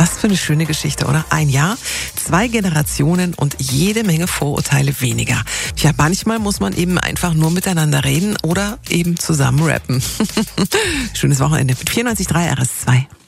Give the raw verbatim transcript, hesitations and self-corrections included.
Was für eine schöne Geschichte, oder? Ein Jahr, zwei Generationen und jede Menge Vorurteile weniger. Tja, manchmal muss man eben einfach nur miteinander reden oder eben zusammen rappen. Schönes Wochenende mit vierundneunzig Komma drei R S zwei.